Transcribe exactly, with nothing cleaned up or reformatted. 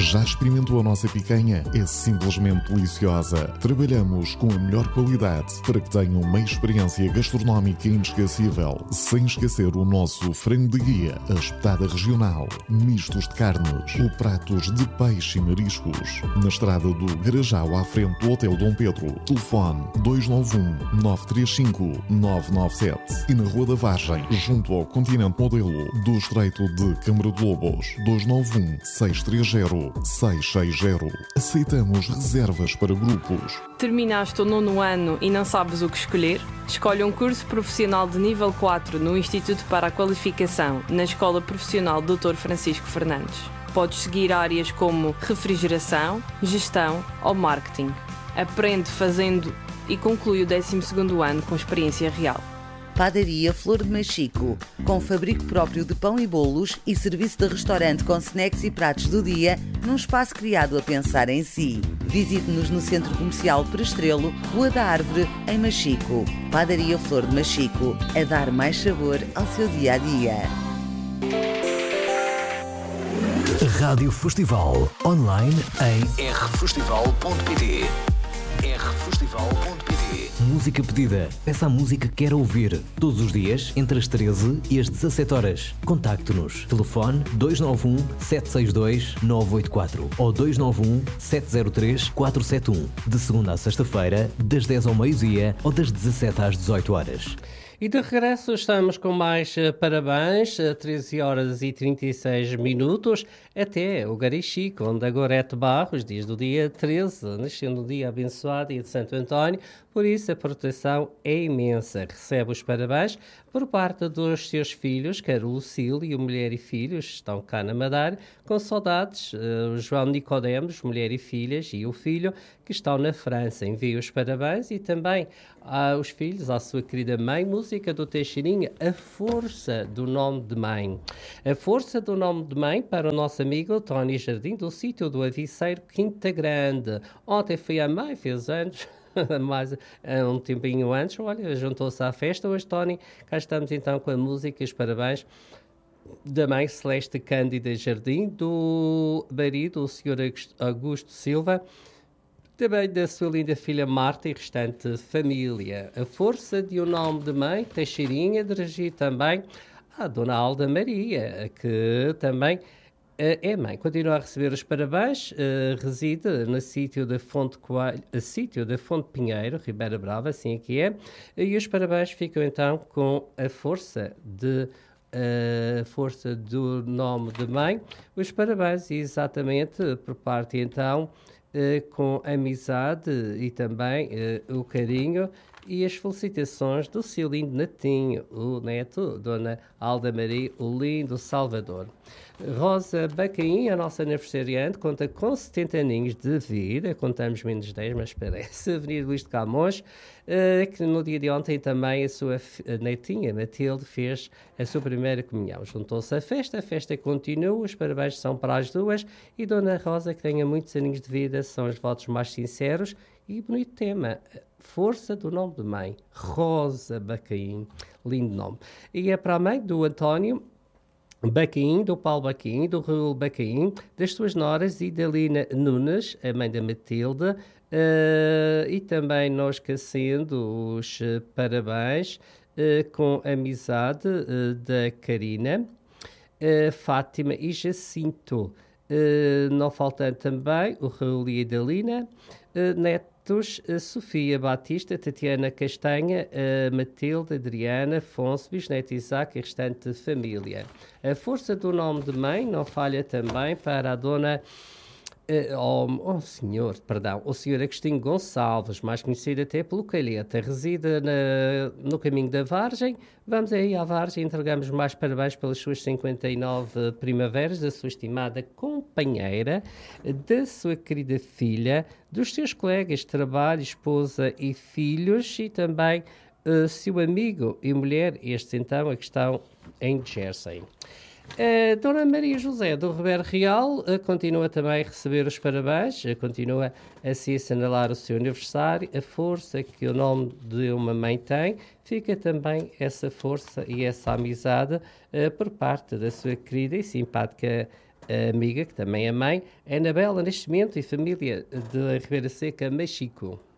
Já experimentou a nossa picanha? É simplesmente deliciosa. Trabalhamos com a melhor qualidade para que tenham uma experiência gastronómica inesquecível, sem esquecer o nosso frango de guia, a espetada regional, mistos de carnes ou pratos de peixe e mariscos. Na estrada do Garajal, à frente do Hotel Dom Pedro. Telefone dois nove um, nove três cinco, nove nove sete. E na Rua da Vargem, junto ao Continente Modelo, do Estreito de Câmara de Lobos. dois nove um, seis três zero, seis seis zero. Aceitamos reservas para grupos. Terminaste o nono ano e não sabes o que escolher? Escolhe um curso profissional de nível quatro no Instituto para a Qualificação, na Escola Profissional doutor Francisco Fernandes. Podes seguir áreas como refrigeração, gestão ou marketing. Aprende fazendo e conclui o décimo segundo ano com experiência real. Padaria Flor de Machico, com fabrico próprio de pão e bolos e serviço de restaurante com snacks e pratos do dia, num espaço criado a pensar em si. Visite-nos no Centro Comercial Perestrelo, Rua da Árvore, em Machico. Padaria Flor de Machico, a dar mais sabor ao seu dia-a-dia. Rádio Festival, online em r festival ponto p t. r festival ponto p t. Música pedida. Peça a música que quer ouvir. Todos os dias, entre as treze e as dezassete horas. Contacte-nos. Telefone dois nove um, sete seis dois, nove oito quatro ou dois nove um, sete zero três, quatro sete um. De segunda a sexta-feira, das dez ao meio-dia ou das dezassete às dezoito horas. E de regresso estamos com mais uh, parabéns, uh, treze horas e trinta e seis minutos, até o Garichico, onde a Gorete Barros diz do dia treze, nascendo um dia abençoado, dia de Santo António, por isso a proteção é imensa. Recebe os parabéns por parte dos seus filhos, quer o Lucílio, mulher e filhos, estão cá na Madeira, com saudades, uh, o João Nicodemos, mulher e filhas, e o filho, que estão na França. Envia os parabéns e também aos filhos, à sua querida mãe, música do Teixeirinha, A Força do Nome de Mãe. A Força do Nome de Mãe para o nosso amigo Tony Jardim, do sítio do Aviceiro, Quinta Grande. Ontem foi a mãe, fez anos, mais um tempinho antes, olha, juntou-se à festa. Hoje, Tony, cá estamos então com a música e os parabéns da mãe Celeste Cândida Jardim, do marido, o senhor Augusto Silva, também da sua linda filha Marta e restante família. A força de um nome de mãe, Teixeirinha, dirigir também à Dona Alda Maria, que também uh, é mãe. Continua a receber os parabéns, uh, reside no sítio da Fonte Coelho, uh, sítio da Fonte Pinheiro, Ribeira Brava, assim aqui é, e os parabéns ficam então com a força de a força do nome de mãe. Os parabéns exatamente por parte então Uh, com amizade e também uh, o carinho e as felicitações do seu lindo netinho, o neto, Dona Alda Maria, o lindo Salvador. Rosa Bacaim, a nossa aniversariante, conta com setenta aninhos de vida, contamos menos dez, mas parece, Avenida Luís de Camões, uh, que no dia de ontem também a sua a netinha, Matilde, fez a sua primeira comunhão. Juntou-se à festa, a festa continua, os parabéns são para as duas e Dona Rosa, que tenha muitos aninhos de vida, são os votos mais sinceros e bonito tema. Força do nome de mãe, Rosa Bacaim, lindo nome. E é para a mãe do António Bacaim, do Paulo Bacaim, do Raul Bacaim, das suas noras Idalina Nunes, a mãe da Matilde, uh, e também não esquecendo os uh, parabéns uh, com a amizade uh, da Karina, uh, Fátima e Jacinto. Uh, não faltando também o Raul e a Idalina, uh, netos uh, Sofia Batista, Tatiana Castanha, uh, Matilde, Adriana, Afonso, Bisneto Isaac e restante família. A força do nome de mãe não falha também para a dona Uh, oh, oh senhor, perdão, o senhor Agostinho Gonçalves, mais conhecido até pelo Calheta, reside na, no caminho da Vargem. Vamos aí à Vargem e entregamos mais parabéns pelas suas cinquenta e nove primaveras, da sua estimada companheira, da sua querida filha, dos seus colegas de trabalho, esposa e filhos e também uh, seu amigo e mulher, estes então a que estão em Jersey. A Dona Maria José do Ribeiro Real uh, continua também a receber os parabéns, uh, continua a se assinalar o seu aniversário, a força que o nome de uma mãe tem, fica também essa força e essa amizade uh, por parte da sua querida e simpática amiga, que também é mãe, Anabela Nascimento e família de Ribeira Seca, Machico.